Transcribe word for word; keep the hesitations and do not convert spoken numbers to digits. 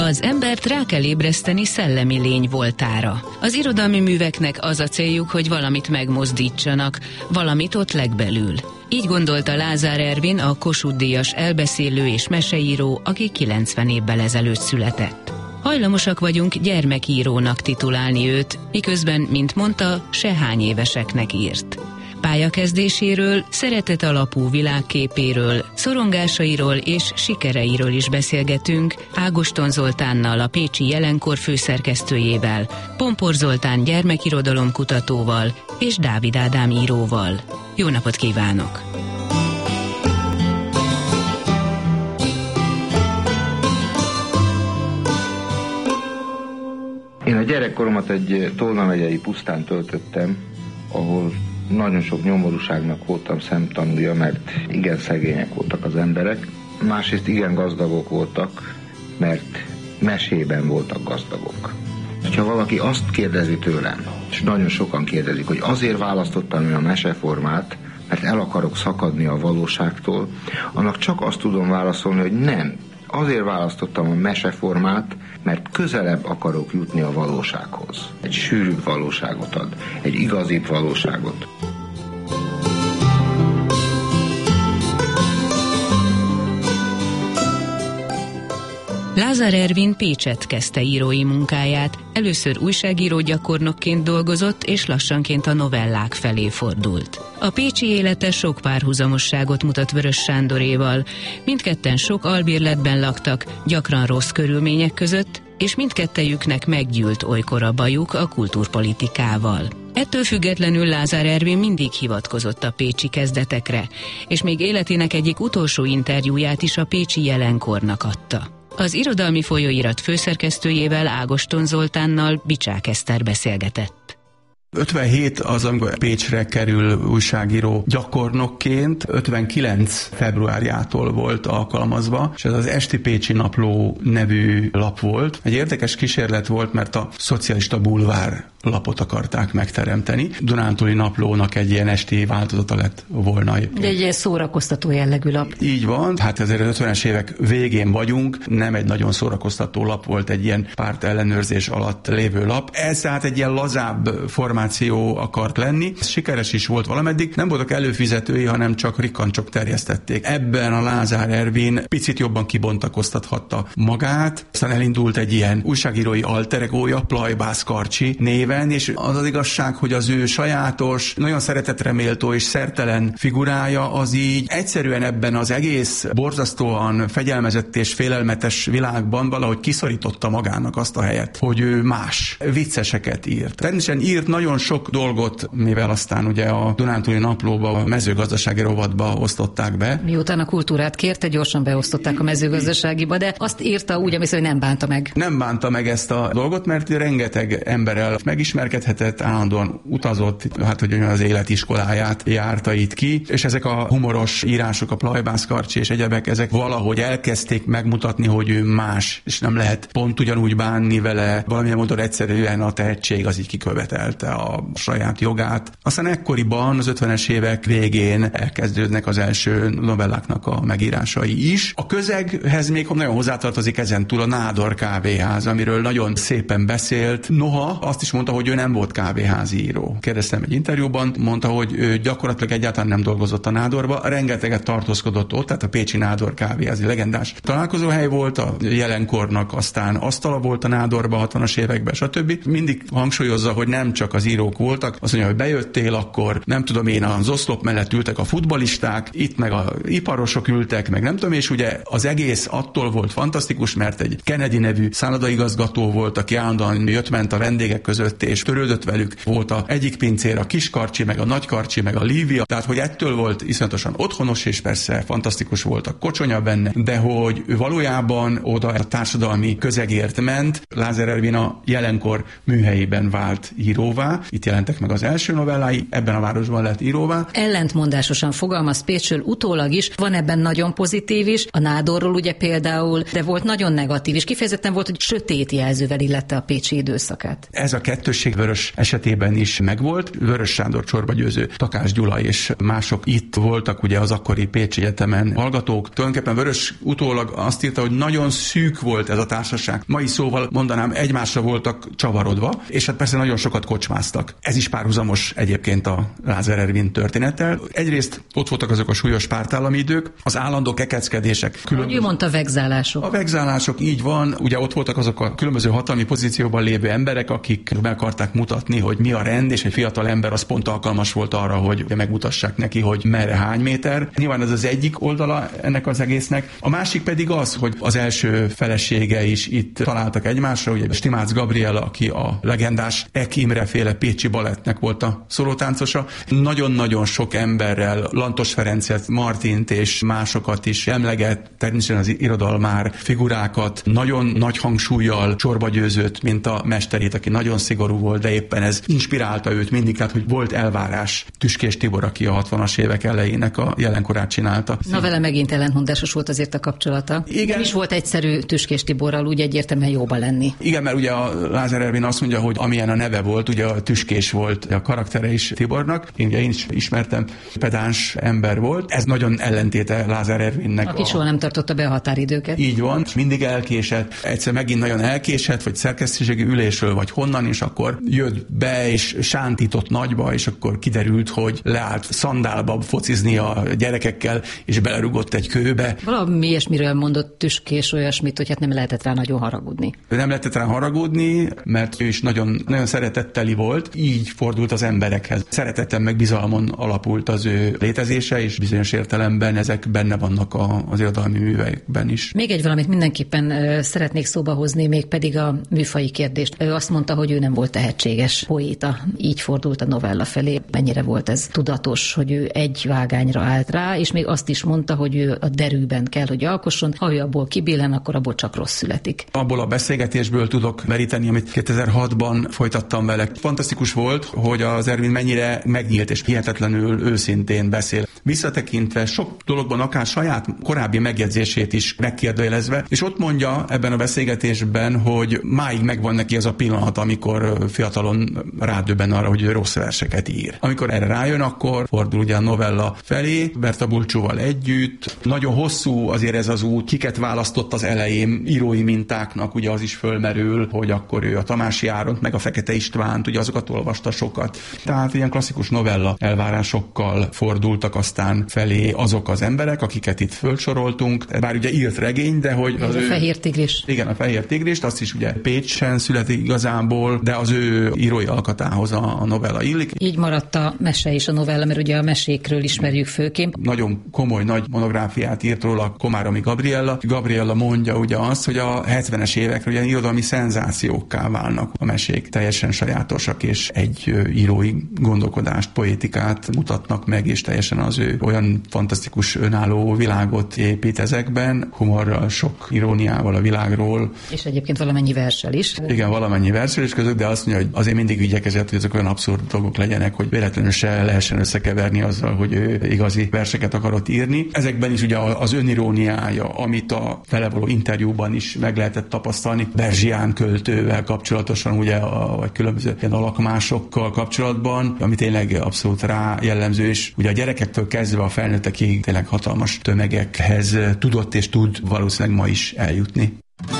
Az embert rá kell ébreszteni szellemi lény voltára. Az irodalmi műveknek az a céljuk, hogy valamit megmozdítsanak, valamit ott legbelül. Így gondolta Lázár Ervin, a Kossuth-díjas elbeszélő és meseíró, aki kilencven évvel ezelőtt született. Hajlamosak vagyunk gyermekírónak titulálni őt, miközben, mint mondta, sehány éveseknek írt. Pályakezdéséről, szeretet alapú világképéről, szorongásairól és sikereiről is beszélgetünk Ágoston Zoltánnal, a Pécsi Jelenkor főszerkesztőjével, Pompor Zoltán gyermekirodalomkutatóval és Dávid Ádám íróval. Jó napot kívánok! Én a gyerekkoromat egy Tolna megyei pusztán töltöttem, ahol nagyon sok nyomorúságnak voltam szemtanúja, mert igen szegények voltak az emberek, másrészt igen gazdagok voltak, mert mesében voltak gazdagok. Ha valaki azt kérdezi tőlem, és nagyon sokan kérdezik, hogy azért választottam én a meseformát, mert el akarok szakadni a valóságtól, annak csak azt tudom válaszolni, hogy nem. Azért választottam a meseformát, mert közelebb akarok jutni a valósághoz. Egy sűrűbb valóságot ad, egy igazibb valóságot. Lázár Ervin Pécsett kezdte írói munkáját, először újságíró gyakornokként dolgozott, és lassanként a novellák felé fordult. A pécsi élete sok párhuzamosságot mutat Vörös Sándoréval, mindketten sok albérletben laktak, gyakran rossz körülmények között, és mindkettejüknek meggyűlt olykor a bajuk a kultúrpolitikával. Ettől függetlenül Lázár Ervin mindig hivatkozott a pécsi kezdetekre, és még életének egyik utolsó interjúját is a Pécsi Jelenkornak adta. Az irodalmi folyóirat főszerkesztőjével, Ágoston Zoltánnal Bicsák Eszter beszélgetett. ötvenhét az, amikor Pécsre kerül újságíró gyakornokként, ötvenkilenc februárjától volt alkalmazva, és ez az Esti Pécsi Napló nevű lap volt. Egy érdekes kísérlet volt, mert a Szocialista Bulvár lapot akarták megteremteni. Dunántúli Naplónak egy ilyen esti változata lett volna. De egy ilyen szórakoztató jellegű lap. Így van, hát ezért az ötvenes évek végén vagyunk, nem egy nagyon szórakoztató lap volt, egy ilyen párt ellenőrzés alatt lévő lap. Ez tehát egy ilyen lazább formáció akart lenni. Ez sikeres is volt valameddig, nem voltak előfizetői, hanem csak rikkancsok terjesztették. Ebben a Lázár Ervin picit jobban kibontakoztathatta magát, aztán elindult egy ilyen újságírói alteregója, Plajbász Karcsi néven, és az az igazság, hogy az ő sajátos, nagyon szeretetre méltó és szertelen figurája az így egyszerűen ebben az egész borzasztóan fegyelmezett és félelmetes világban valahogy kiszorította magának azt a helyet, hogy ő más vicceseket írt. Természetesen írt nagyon sok dolgot, mivel aztán ugye a Dunántúli Naplóba, a mezőgazdasági rovatba osztották be. Miután a kultúrát kérte, gyorsan beosztották a mezőgazdaságiba, de azt írta úgy, hogy nem bánta meg. Nem bánta meg ezt a dolgot, mert rengeteg emberrel megismerkedhetett, állandóan utazott, hát hogy az életiskoláját járta itt ki, és ezek a humoros írások, a Plajbász Karcsi és egyebek, ezek valahogy elkezdték megmutatni, hogy ő más, és nem lehet pont ugyanúgy bánni vele, valamilyen módon egyszerűen a tehetség az így kikövetelte a saját jogát. Aztán ekkoriban, az ötvenes évek végén elkezdődnek az első novelláknak a megírásai is. A közeghez még nagyon hozzátartozik ezen túl a Nádor kávéház, amiről nagyon szépen beszélt. Noha azt is mondta, hogy ő nem volt kávéházi író. Kérdeztem egy interjúban, mondta, hogy ő gyakorlatilag egyáltalán nem dolgozott a Nádorba, rengeteget tartózkodott ott, tehát a pécsi Nádor kávéházi legendás találkozóhely volt, a Jelenkornak aztán asztala volt a Nádorba hatvanas években, stb. Mindig hangsúlyozza, hogy nem csak az írók voltak, azt mondja, hogy bejöttél, akkor nem tudom én, az oszlop mellett ültek a futballisták, itt meg a iparosok ültek, meg nem tudom, és ugye az egész attól volt fantasztikus, mert egy Kennedy nevű szállodaigazgató volt, aki állandóan jött-ment a vendégek között, és törődött velük. Volt a egyik pincér, a Kiskarcsi, meg a Nagykarcsi, meg a Lívia, tehát hogy ettől volt iszonyatosan otthonos, és persze fantasztikus volt a kocsonya benne, de hogy valójában oda a társadalmi közegért ment. Lázár Ervin a Jelenkor műhelyében vált íróvá. Itt jelentek meg az első novellái, ebben a városban lett íróvá. Ellentmondásosan fogalmaz Pécsről utólag is, van ebben nagyon pozitív is, a Nádorról ugye például, de volt nagyon negatív, és kifejezetten volt, hogy sötét jelzővel illette a pécsi időszakát. Ez a kettő jelentőség Vörös esetében is megvolt. Vörös Sándor, Csorba Győző, Takás Gyula és mások itt voltak ugye az akkori Pécsi Egyetemen hallgatók. Tulajdonképpen Vörös utólag azt írta, hogy nagyon szűk volt ez a társaság. Mai szóval mondanám, egymásra voltak csavarodva, és hát persze nagyon sokat kocsmáztak. Ez is párhuzamos egyébként a Lázár Ervin történettel. Egyrészt ott voltak azok a súlyos pártállami idők, az állandó kekeckedések. Különböző... Ő mondta vegzálások. A vegzálások, így van. Ugye ott voltak azok a különböző hatalmi pozícióban lévő emberek, akik meg akarták mutatni, hogy mi a rend, és egy fiatal ember az pont alkalmas volt arra, hogy megmutassák neki, hogy merre hány méter. Nyilván ez az egyik oldala ennek az egésznek. A másik pedig az, hogy az első felesége is itt találtak egymásra, ugye Stimácz Gabriella, aki a legendás Ek Imre féle pécsi balettnek volt a szólótáncosa. Nagyon-nagyon sok emberrel, Lantos Ferencet, Martint és másokat is emleget, természetesen az irodalmár figurákat, nagyon nagy hangsúllyal Csorba Győzőt, mint a mesterét, aki nagyon szigorú volt, de éppen ez inspirálta őt mindig, tehát hogy volt elvárás. Tüskés Tibor, aki a hatvanas évek elejének a jelenkorát csinálta. Na vele megint ellentmondásos volt azért a kapcsolata. Igen. Nem is volt egyszerű Tüskés Tiborral úgy egyértelműen jóba lenni. Igen, mert ugye a Lázár Ervin azt mondja, hogy amilyen a neve volt, ugye a Tüskés volt a karaktere is Tibornak. Én ugye én is ismertem, pedáns ember volt. Ez nagyon ellentéte Lázár Ervinnek. Aki a... soha nem tartotta be a határidőket. Így van, mindig elkésett. Egyszer megint nagyon elkésett, vagy szerkesztőségi ülésről, vagy honnan, és akkor jött be, és sántított nagyba, és akkor kiderült, hogy leállt szandálba focizni a gyerekekkel, és belerugott egy kőbe. Valami ilyesmiről mondott Tüskés olyasmit, hogy hát nem lehetett rá nagyon haragudni. Nem lehetett rá haragudni, mert ő is nagyon, nagyon szeretetteli volt, így fordult az emberekhez. Szeretetten meg bizalmon alapult az ő létezése, és bizonyos értelemben ezek benne vannak a, az irodalmi művekben is. Még egy valamit mindenképpen ö, szeretnék szóba hozni, még pedig a műfaji kérdést. Ő azt mondta, hogy ő nem volt tehetséges poéta, így fordult a novella felé. Mennyire volt ez tudatos, hogy ő egy vágányra állt rá, és még azt is mondta, hogy ő a derűben kell, hogy alkosson, ha ő abból kibillen, akkor abból csak rossz születik. Abból a beszélgetésből tudok meríteni, amit kétezer-hatban folytattam vele. Fantasztikus volt, hogy az Ervin mennyire megnyílt és hihetetlenül őszintén beszél. Visszatekintve sok dologban akár saját korábbi megjegyzését is megkérdőjelezve, és ott mondja ebben a beszélgetésben, hogy máig megvan neki az a pillanat, amikor fiatalon rádöbben arra, hogy rossz verseket ír. Amikor erre rájön, akkor fordul ugye a novella felé, Berta Bulcsúval együtt. Nagyon hosszú azért ez az út, kiket választott az elején írói mintáknak, ugye az is fölmerül, hogy akkor ő a Tamási Áront, meg a Fekete Istvánt, ugye azokat olvasta sokat. Tehát ilyen klasszikus novella elvárásokkal fordultak aztán felé azok az emberek, akiket itt fölsoroltunk. Bár ugye írt regény, de hogy az a ő... Fehér Tigris. Igen, a Fehér Tigrist, azt is ugye Pécsen születik igazából, de az ő írói alkatához a, a novella illik. Így maradt a mese és a novella, mert ugye a mesékről ismerjük főként. Nagyon komoly, nagy monográfiát írt róla Komáromi Gabriella. Gabriella mondja ugye azt, hogy a hetvenes évekről ilyen irodalmi szenzációkká válnak a mesék, teljesen sajátosak, és egy írói gondolkodást, poétikát mutatnak meg, és teljesen az ő olyan fantasztikus önálló világot épít ezekben, humorral, sok iróniával a világról. És egyébként valamennyi verssel is. Igen, valamennyi verssel is között, de azt mondja, hogy azért mindig igyekezett, hogy ezek olyan abszurd dolgok legyenek, hogy véletlenül se lehessen összekeverni azzal, hogy ő igazi verseket akarott írni. Ezekben is ugye az öniróniája, amit a vele való interjúban is meg lehetett tapasztalni, Berzsián költővel kapcsolatosan, ugye, a, vagy különböző ilyen alakmásokkal kapcsolatban, ami tényleg abszolút rá jellemző, és ugye a gyerekektől kezdve a felnőttekig tényleg hatalmas tömegekhez tudott és tud valószínűleg ma is eljutni.